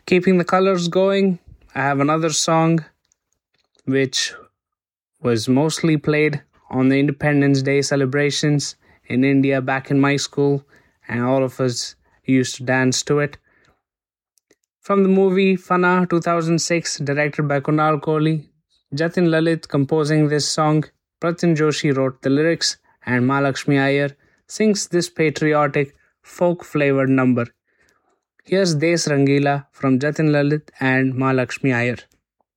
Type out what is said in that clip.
Keeping the colors going, I have another song which was mostly played on the Independence Day celebrations in India back in my school, and all of us used to dance to it. From the movie Fana 2006, directed by Kunal Kohli, Jatin Lalit composing this song, Pratin Joshi wrote the lyrics, and Mahalakshmi Iyer sings this patriotic, folk-flavored number. Here's Des Rangila from Jatin Lalit and Mahalakshmi Iyer.